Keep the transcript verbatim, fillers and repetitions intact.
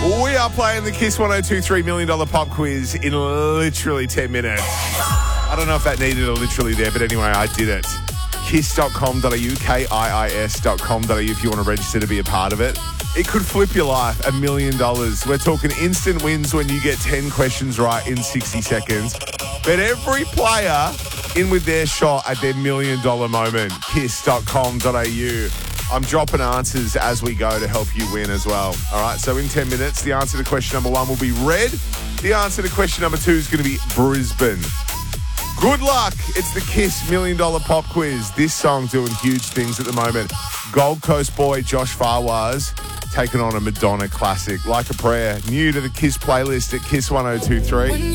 We are playing the Kiss one oh two three million dollars pop quiz in literally ten minutes. I don't know if that needed a literally there, but anyway, I did it. kiss dot com dot a u, K I I S dot com dot a u if you want to register to be a part of it. It could flip your life, a million dollars. We're talking instant wins when you get ten questions right in sixty seconds. But every player in with their shot at their million dollar moment. kiss dot com dot a u. I'm dropping answers as we go to help you win as well. All right, so in ten minutes, the answer to question number one will be red. The answer to question number two is going to be Brisbane. Good luck. It's the Kiss Million Dollar Pop Quiz. This song doing huge things at the moment. Gold Coast boy Josh Fawaz taking on a Madonna classic, Like a Prayer. New to the Kiss playlist at Kiss one oh two three.